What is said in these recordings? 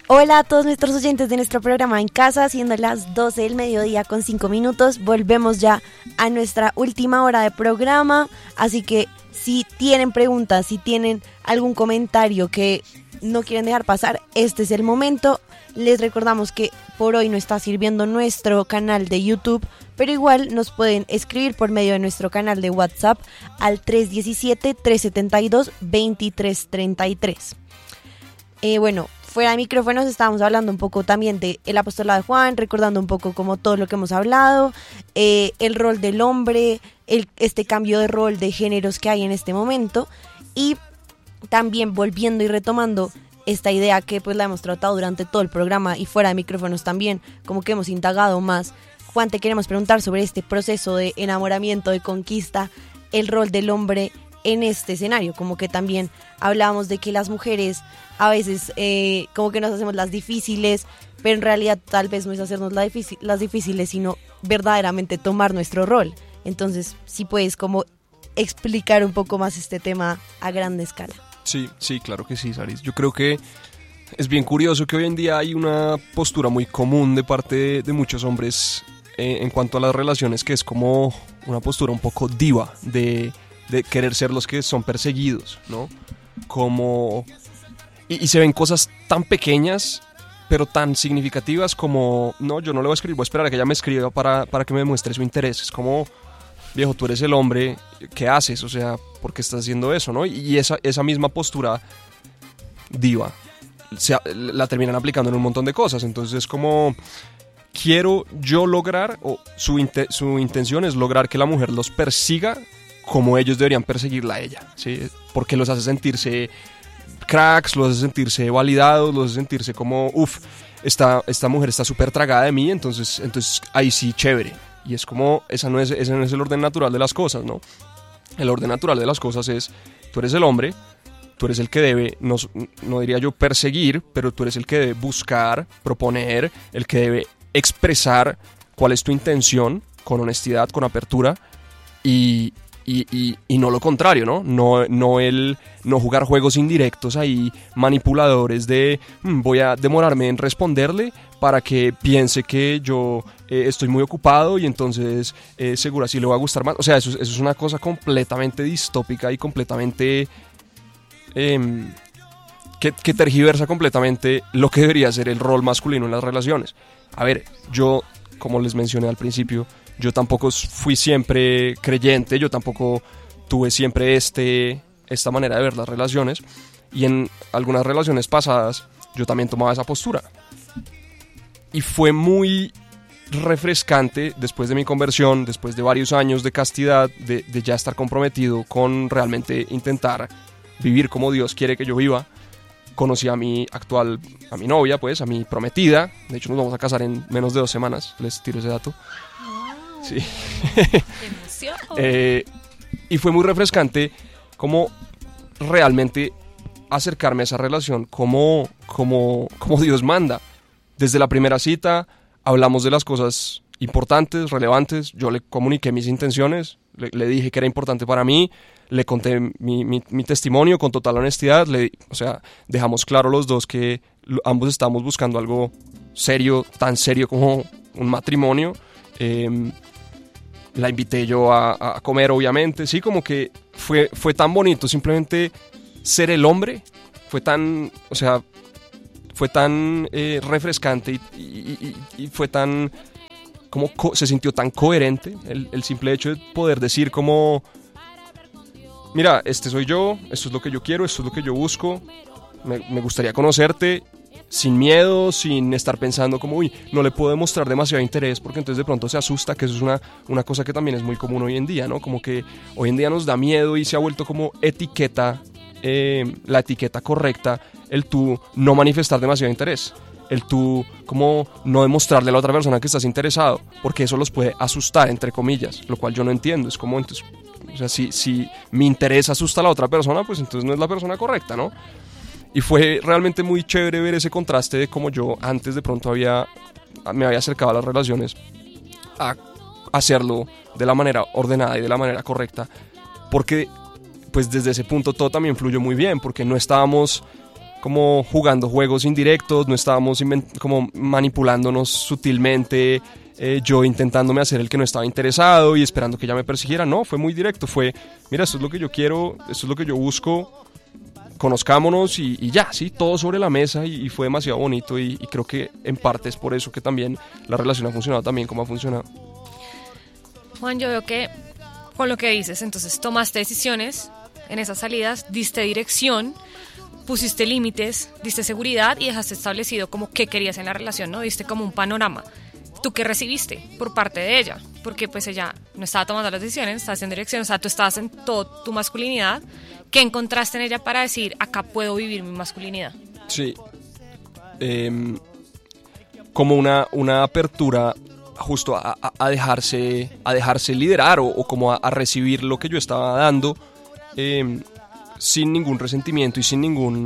Hola a todos nuestros oyentes de nuestro programa En Casa, siendo las 12 del mediodía con 5 minutos. Volvemos ya a nuestra última hora de programa, así que si tienen preguntas, si tienen algún comentario que no quieren dejar pasar, este es el momento. Les recordamos que por hoy no está sirviendo nuestro canal de YouTube, pero igual nos pueden escribir por medio de nuestro canal de WhatsApp al 317-372-2333. Bueno, fuera de micrófonos estábamos hablando un poco también del apostolado de Juan, recordando un poco como todo lo que hemos hablado, el rol del hombre, este cambio de rol de géneros que hay en este momento, y también volviendo y retomando esta idea que pues la hemos tratado durante todo el programa y fuera de micrófonos también, como que hemos indagado más. Juan, te queremos preguntar sobre este proceso de enamoramiento, de conquista, el rol del hombre en este escenario, como que también hablábamos de que las mujeres a veces como que nos hacemos las difíciles, pero en realidad tal vez no es hacernos las difíciles, sino verdaderamente tomar nuestro rol. Entonces, si puedes como explicar un poco más este tema a grande escala. Sí, claro que sí, Saris. Yo creo que es bien curioso que hoy en día hay una postura muy común de parte de muchos hombres en cuanto a las relaciones, que es como una postura un poco diva de querer ser los que son perseguidos, ¿no? Como... Y se ven cosas tan pequeñas, pero tan significativas como, no, yo no le voy a escribir, voy a esperar a que ella me escriba para que me demuestre su interés. Es como, viejo, tú eres el hombre, ¿qué haces? O sea, ¿por qué estás haciendo eso, no? Y esa misma postura diva la terminan aplicando en un montón de cosas. Entonces es como... Quiero yo lograr, o su intención es lograr que la mujer los persiga como ellos deberían perseguirla a ella, ¿sí? Porque los hace sentirse cracks, los hace sentirse validados, los hace sentirse como, esta mujer está súper tragada de mí, entonces ahí sí, chévere. Y es como, ese no es el orden natural de las cosas, ¿no? El orden natural de las cosas es, tú eres el hombre, tú eres el que debe, no diría yo perseguir, pero tú eres el que debe buscar, proponer, el que debe expresar cuál es tu intención con honestidad, con apertura y no lo contrario, ¿no? No jugar juegos indirectos ahí, manipuladores de voy a demorarme en responderle para que piense que yo estoy muy ocupado y entonces seguro así le va a gustar más. O sea, eso es una cosa completamente distópica y completamente que tergiversa completamente lo que debería ser el rol masculino en las relaciones. A ver, yo, como les mencioné al principio, yo tampoco fui siempre creyente, yo tampoco tuve siempre esta manera de ver las relaciones, y en algunas relaciones pasadas yo también tomaba esa postura. Y fue muy refrescante después de mi conversión, después de varios años de castidad, de ya estar comprometido con realmente intentar vivir como Dios quiere que yo viva. Conocí a mi novia, pues, a mi prometida. De hecho, nos vamos a casar en menos de 2 semanas. Les tiro ese dato. Wow. Sí. ¡Qué emoción! Y fue muy refrescante como realmente acercarme a esa relación como Dios manda. Desde la primera cita hablamos de las cosas importantes, relevantes. Yo le comuniqué mis intenciones. Le dije que era importante para mí. Le conté mi testimonio con total honestidad. O sea, dejamos claro los dos que ambos estábamos buscando algo serio, tan serio como un matrimonio. La invité yo a comer, obviamente. Sí, como que fue tan bonito simplemente ser el hombre. Fue tan refrescante y fue tan... como se sintió tan coherente el simple hecho de poder decir como... Mira, este soy yo, esto es lo que yo quiero, esto es lo que yo busco, me gustaría conocerte sin miedo, sin estar pensando como, no le puedo demostrar demasiado interés porque entonces de pronto se asusta, que eso es una cosa que también es muy común hoy en día, ¿no? Como que hoy en día nos da miedo y se ha vuelto como etiqueta, la etiqueta correcta, el tú no manifestar demasiado interés, el tú como no demostrarle a la otra persona que estás interesado, porque eso los puede asustar, entre comillas, lo cual yo no entiendo, es como entonces... O sea, si mi interés asusta a la otra persona, pues entonces no es la persona correcta, ¿no? Y fue realmente muy chévere ver ese contraste de cómo yo antes de pronto me había acercado a las relaciones a hacerlo de la manera ordenada y de la manera correcta, porque pues desde ese punto todo también fluyó muy bien, porque no estábamos como jugando juegos indirectos, no estábamos como manipulándonos sutilmente, yo intentándome hacer el que no estaba interesado y esperando que ella me persiguiera. No, fue muy directo, fue, mira, esto es lo que yo quiero, esto es lo que yo busco, conozcámonos y ya, sí, todo sobre la mesa y fue demasiado bonito y creo que en parte es por eso que también la relación ha funcionado también como ha funcionado. Juan, yo veo que con lo que dices, entonces tomaste decisiones en esas salidas, diste dirección, pusiste límites, diste seguridad y dejaste establecido como qué querías en la relación, ¿no? Diste como un panorama. ¿Tú qué recibiste por parte de ella? Porque pues ella no estaba tomando las decisiones, estaba haciendo dirección, o sea, tú estabas en toda tu masculinidad. ¿Qué encontraste en ella para decir, acá puedo vivir mi masculinidad? Sí, como una apertura justo a dejarse liderar o como a recibir lo que yo estaba dando, sin ningún resentimiento y sin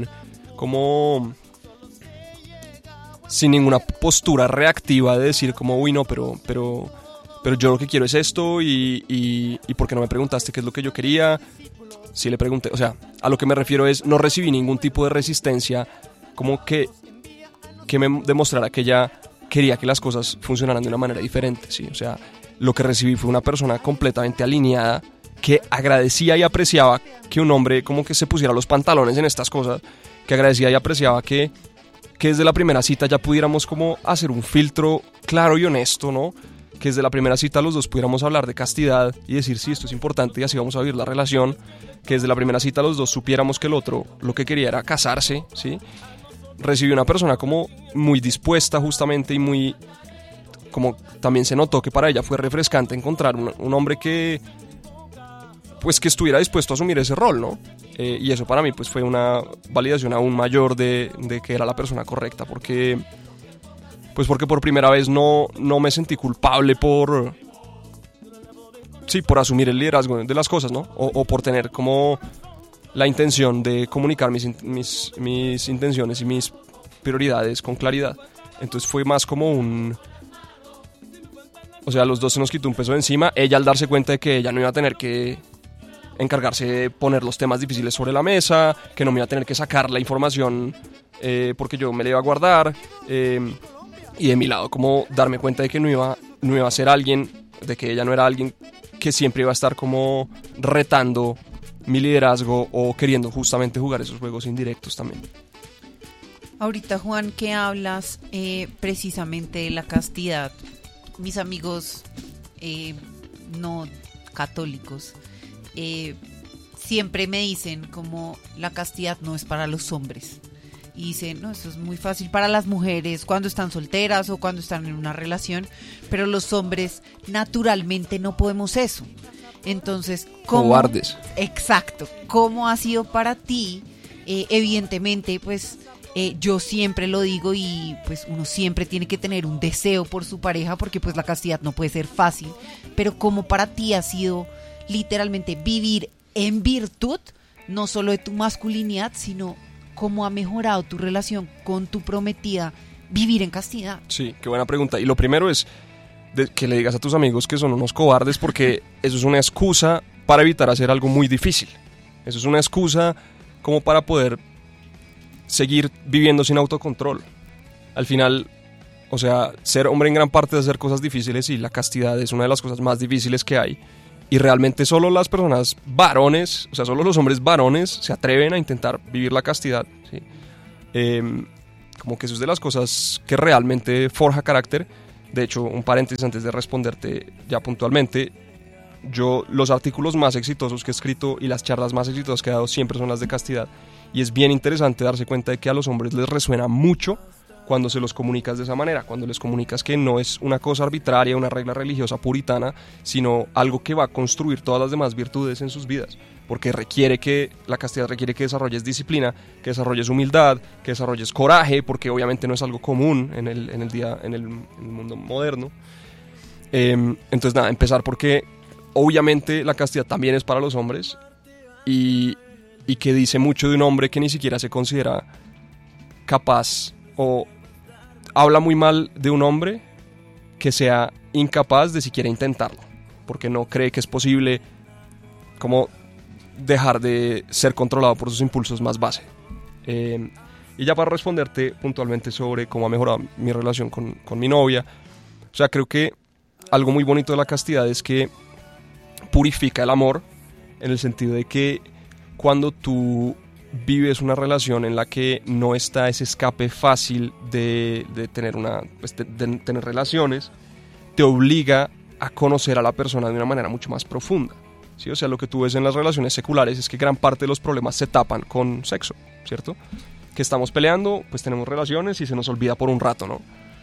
ninguna postura reactiva de decir como, uy no, pero yo lo que quiero es esto y ¿por qué no me preguntaste qué es lo que yo quería? Sí le pregunté, o sea, a lo que me refiero es, no recibí ningún tipo de resistencia como que me demostrara que ella quería que las cosas funcionaran de una manera diferente, ¿sí? O sea, lo que recibí fue una persona completamente alineada que agradecía y apreciaba que un hombre como que se pusiera los pantalones en estas cosas, que agradecía y apreciaba que desde la primera cita ya pudiéramos como hacer un filtro claro y honesto, ¿no? Que desde la primera cita los dos pudiéramos hablar de castidad y decir, sí, esto es importante y así vamos a vivir la relación, que desde la primera cita los dos supiéramos que el otro lo que quería era casarse, ¿sí? Recibí una persona como muy dispuesta justamente y muy, como también se notó que para ella fue refrescante encontrar un hombre que estuviera dispuesto a asumir ese rol, ¿no? Y eso para mí pues fue una validación aún mayor de que era la persona correcta, porque por primera vez no me sentí culpable por asumir el liderazgo de las cosas, ¿no? O por tener como la intención de comunicar mis intenciones y mis prioridades con claridad. Entonces fue más como o sea, los dos se nos quitó un peso de encima, ella al darse cuenta de que ella no iba a tener que encargarse de poner los temas difíciles sobre la mesa, que no me iba a tener que sacar la información porque yo me la iba a guardar, y de mi lado como darme cuenta de que no iba a ser alguien, de que ella no era alguien que siempre iba a estar como retando mi liderazgo o queriendo justamente jugar esos juegos indirectos también. Ahorita, Juan, que hablas precisamente de la castidad, mis amigos no católicos siempre me dicen como la castidad no es para los hombres. Y dicen, no, eso es muy fácil para las mujeres cuando están solteras o cuando están en una relación, pero los hombres naturalmente no podemos eso. Entonces, ¿cómo? Cobardes. Exacto. ¿Cómo ha sido para ti? Evidentemente, pues yo siempre lo digo y pues uno siempre tiene que tener un deseo por su pareja porque pues la castidad no puede ser fácil. Pero ¿cómo para ti ha sido literalmente vivir en virtud, no solo de tu masculinidad, sino cómo ha mejorado tu relación con tu prometida vivir en castidad? Sí, qué buena pregunta. Y lo primero es que le digas a tus amigos que son unos cobardes, porque eso es una excusa para evitar hacer algo muy difícil. Eso es una excusa como para poder seguir viviendo sin autocontrol. Al final, o sea, ser hombre en gran parte es hacer cosas difíciles y la castidad es una de las cosas más difíciles que hay. Y realmente solo las personas varones, o sea, solo los hombres varones se atreven a intentar vivir la castidad, ¿sí? Como que eso es de las cosas que realmente forja carácter. De hecho, un paréntesis antes de responderte ya puntualmente, los artículos más exitosos que he escrito y las charlas más exitosas que he dado siempre son las de castidad. Y es bien interesante darse cuenta de que a los hombres les resuena mucho cuando se los comunicas de esa manera, cuando les comunicas que no es una cosa arbitraria, una regla religiosa puritana, sino algo que va a construir todas las demás virtudes en sus vidas, porque la castidad requiere que desarrolles disciplina, que desarrolles humildad, que desarrolles coraje, porque obviamente no es algo común en el mundo moderno. Entonces nada, empezar porque obviamente la castidad también es para los hombres y que dice mucho de un hombre que ni siquiera se considera capaz o habla muy mal de un hombre que sea incapaz de siquiera intentarlo, porque no cree que es posible como dejar de ser controlado por sus impulsos más base. Y ya para responderte puntualmente sobre cómo ha mejorado mi relación con mi novia, o sea, creo que algo muy bonito de la castidad es que purifica el amor, en el sentido de que cuando tú vives una relación en la que no está ese escape fácil de tener de tener relaciones, te obliga a conocer a la persona de una manera mucho más profunda, ¿sí? O sea, lo que tú ves en las relaciones seculares es que gran parte de los problemas se tapan con sexo, ¿cierto? Que estamos peleando, pues tenemos relaciones y se nos olvida por un rato, ¿no?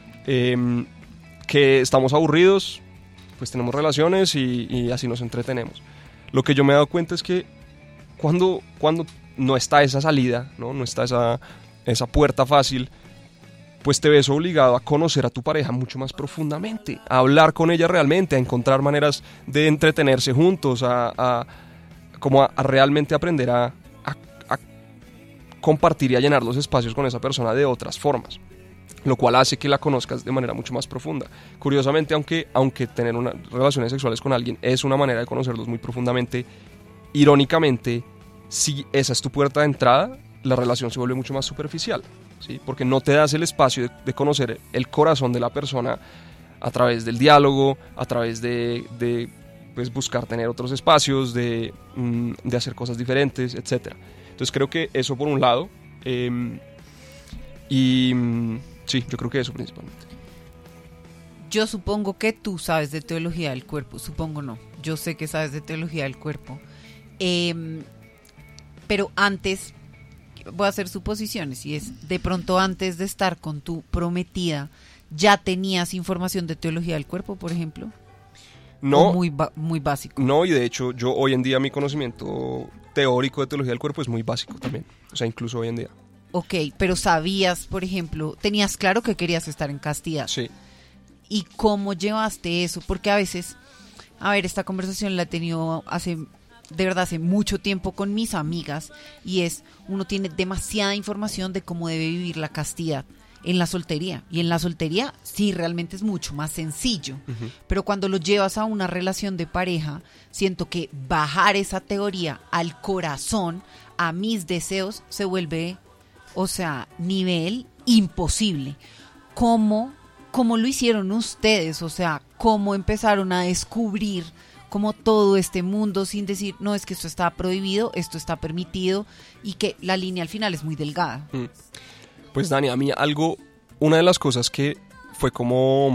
Que estamos aburridos, pues tenemos relaciones y así nos entretenemos. Lo que yo me he dado cuenta es que cuando no está esa salida, no está esa puerta fácil, pues te ves obligado a conocer a tu pareja mucho más profundamente, a hablar con ella realmente, a encontrar maneras de entretenerse juntos, a realmente aprender a compartir y a llenar los espacios con esa persona de otras formas, lo cual hace que la conozcas de manera mucho más profunda. Curiosamente, aunque tener relaciones sexuales con alguien es una manera de conocerlos muy profundamente, irónicamente, si esa es tu puerta de entrada, la relación se vuelve mucho más superficial, ¿sí? Porque no te das el espacio de conocer el corazón de la persona a través del diálogo, a través de pues, buscar tener otros espacios, de hacer cosas diferentes, etc. Entonces creo que eso por un lado, sí, yo creo que eso principalmente. Yo supongo que tú sabes de teología del cuerpo, supongo no, yo sé que sabes de teología del cuerpo, pero antes, voy a hacer suposiciones, y es, de pronto antes de estar con tu prometida, ¿ya tenías información de teología del cuerpo, por ejemplo? No. ¿O muy básico? No, y de hecho yo hoy en día mi conocimiento teórico de teología del cuerpo es muy básico también, o sea, incluso hoy en día. Ok, pero sabías, por ejemplo, tenías claro que querías estar en castidad. Sí. ¿Y cómo llevaste eso? Porque a veces, esta conversación la he tenido hace mucho tiempo con mis amigas, y uno tiene demasiada información de cómo debe vivir la castidad en la soltería, y en la soltería sí realmente es mucho más sencillo, pero cuando lo llevas a una relación de pareja, siento que bajar esa teoría al corazón, a mis deseos, se vuelve, o sea, nivel imposible. ¿Cómo lo hicieron ustedes? O sea, ¿cómo empezaron a descubrir como todo este mundo sin decir, no, es que esto está prohibido, esto está permitido, y que la línea al final es muy delgada? Pues Dani, a mí una de las cosas que fue como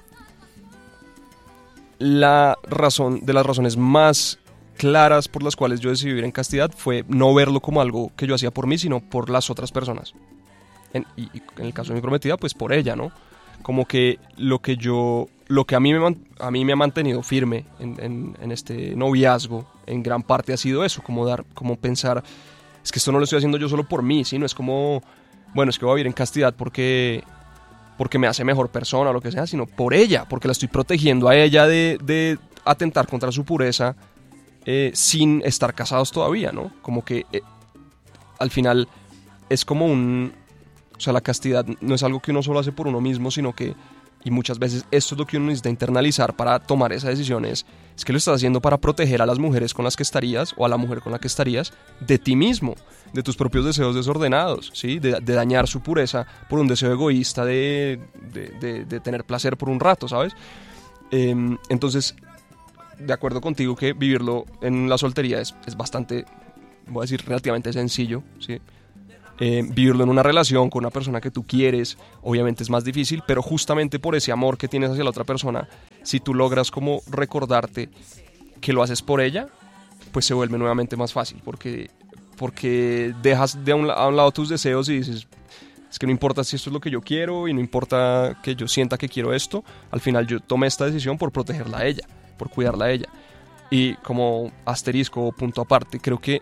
de las razones más claras por las cuales yo decidí vivir en castidad fue no verlo como algo que yo hacía por mí, sino por las otras personas. Y en el caso de mi prometida, pues por ella, ¿no? Como que lo que a mí me ha mantenido firme en este noviazgo, en gran parte ha sido eso, como pensar, es que esto no lo estoy haciendo yo solo por mí, ¿sí? No es como, bueno, es que voy a vivir en castidad porque me hace mejor persona o lo que sea, sino por ella, porque la estoy protegiendo a ella de atentar contra su pureza sin estar casados todavía, ¿no? Como que al final es como o sea, la castidad no es algo que uno solo hace por uno mismo, sino que, y muchas veces esto es lo que uno necesita internalizar para tomar esa decisión, es que lo estás haciendo para proteger a las mujeres con las que estarías, o a la mujer con la que estarías, de ti mismo, de tus propios deseos desordenados, ¿sí? De dañar su pureza por un deseo egoísta de tener placer por un rato, ¿sabes? Entonces, de acuerdo contigo que vivirlo en la soltería es bastante, voy a decir, relativamente sencillo, ¿sí? Vivirlo en una relación con una persona que tú quieres, obviamente es más difícil, pero justamente por ese amor que tienes hacia la otra persona, si tú logras como recordarte que lo haces por ella, pues se vuelve nuevamente más fácil, porque dejas a un lado tus deseos y dices, es que no importa si esto es lo que yo quiero y no importa que yo sienta que quiero esto, al final yo tomé esta decisión por protegerla a ella, por cuidarla a ella. Y como asterisco o punto aparte, creo que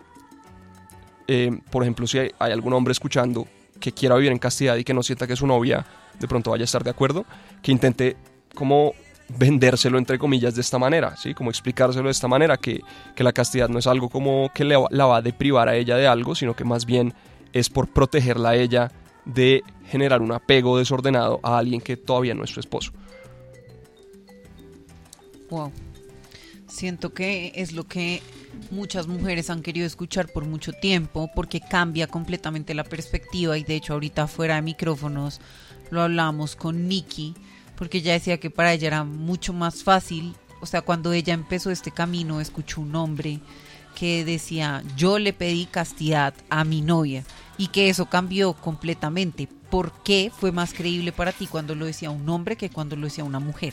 por ejemplo, si hay algún hombre escuchando que quiera vivir en castidad y que no sienta que su novia de pronto vaya a estar de acuerdo, que intente como vendérselo entre comillas de esta manera, ¿sí? Como explicárselo de esta manera, que la castidad no es algo como que la va a deprivar a ella de algo, sino que más bien es por protegerla a ella de generar un apego desordenado a alguien que todavía no es su esposo. Wow. Siento que es lo que muchas mujeres han querido escuchar por mucho tiempo porque cambia completamente la perspectiva y de hecho ahorita fuera de micrófonos lo hablamos con Nikki porque ella decía que para ella era mucho más fácil, o sea, cuando ella empezó este camino escuchó un hombre que decía yo le pedí castidad a mi novia y que eso cambió completamente. ¿Por qué fue más creíble para ti cuando lo decía un hombre que cuando lo decía una mujer?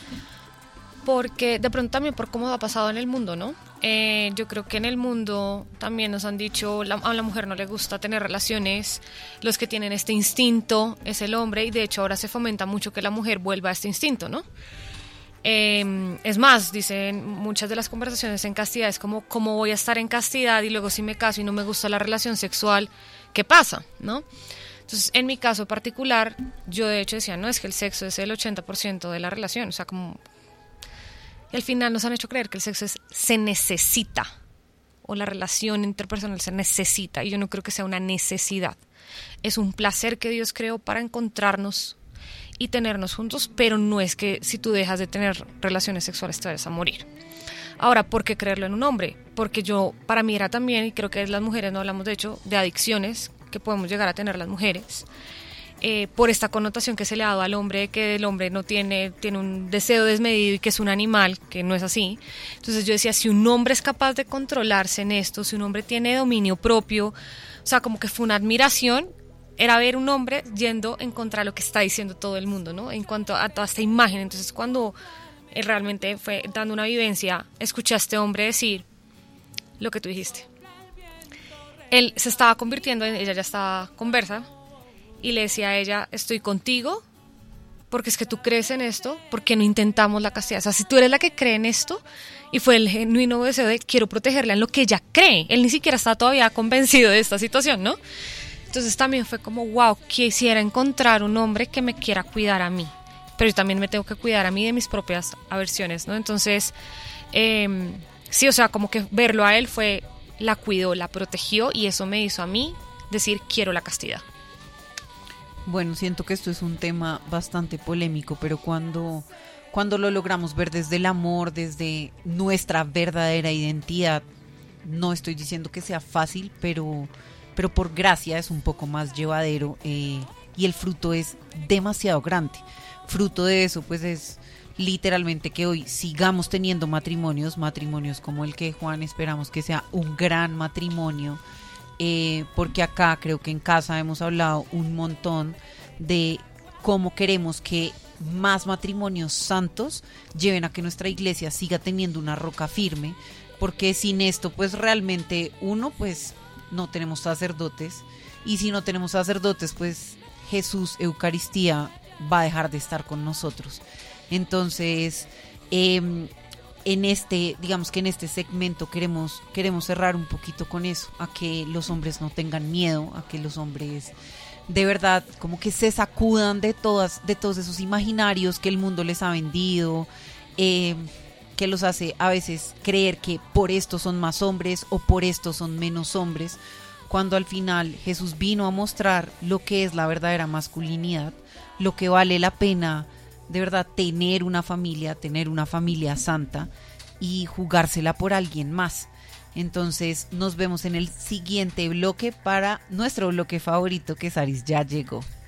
Porque de pronto también por cómo ha pasado en el mundo, ¿no? Yo creo que en el mundo también nos han dicho a la mujer no le gusta tener relaciones, los que tienen este instinto es el hombre y de hecho ahora se fomenta mucho que la mujer vuelva a este instinto, ¿no? Es más, dicen muchas de las conversaciones en castidad es como ¿cómo voy a estar en castidad y luego si me caso y no me gusta la relación sexual? ¿Qué pasa? ¿No? Entonces, en mi caso particular, yo de hecho decía, no, es que el sexo es el 80% de la relación, o sea, como... Y al final nos han hecho creer que el sexo se necesita, o la relación interpersonal se necesita, y yo no creo que sea una necesidad. Es un placer que Dios creó para encontrarnos y tenernos juntos, pero no es que si tú dejas de tener relaciones sexuales te vayas a morir. Ahora, ¿por qué creerlo en un hombre? Porque para mí era también, y creo que las mujeres no hablamos de hecho, de adicciones que podemos llegar a tener las mujeres, por esta connotación que se le ha dado al hombre, que el hombre no tiene un deseo desmedido y que es un animal, que no es así. Entonces yo decía, si un hombre es capaz de controlarse en esto, si un hombre tiene dominio propio, o sea, como que fue una admiración, era ver un hombre yendo en contra de lo que está diciendo todo el mundo, ¿no? En cuanto a toda esta imagen. Entonces cuando él realmente fue dando una vivencia, escuché a este hombre decir lo que tú dijiste. Él se estaba convirtiendo en, ella ya estaba conversa, y le decía a ella, estoy contigo, porque es que tú crees en esto, porque no intentamos la castidad. O sea, si tú eres la que cree en esto, y fue el genuino deseo de quiero protegerla en lo que ella cree. Él ni siquiera está todavía convencido de esta situación, ¿no? Entonces también fue como, wow, quisiera encontrar un hombre que me quiera cuidar a mí, pero yo también me tengo que cuidar a mí de mis propias aversiones, ¿no? Entonces, sí, o sea, como que verlo a él fue, la cuidó, la protegió, y eso me hizo a mí decir, quiero la castidad. Bueno, siento que esto es un tema bastante polémico, pero cuando lo logramos ver desde el amor, desde nuestra verdadera identidad, no estoy diciendo que sea fácil, pero por gracia es un poco más llevadero, y el fruto es demasiado grande. Fruto de eso, pues, es literalmente que hoy sigamos teniendo matrimonios como el que Juan esperamos que sea un gran matrimonio. Porque acá creo que en casa hemos hablado un montón de cómo queremos que más matrimonios santos lleven a que nuestra iglesia siga teniendo una roca firme, porque sin esto pues realmente pues no tenemos sacerdotes, y si no tenemos sacerdotes pues Jesús, Eucaristía, va a dejar de estar con nosotros. Entonces digamos que en este segmento queremos cerrar un poquito con eso, a que los hombres no tengan miedo, a que los hombres de verdad como que se sacudan de todos esos imaginarios que el mundo les ha vendido, que los hace a veces creer que por esto son más hombres o por esto son menos hombres, cuando al final Jesús vino a mostrar lo que es la verdadera masculinidad, lo que vale la pena de verdad tener una familia santa y jugársela por alguien más. Entonces nos vemos en el siguiente bloque para nuestro bloque favorito, que Saris ya llegó.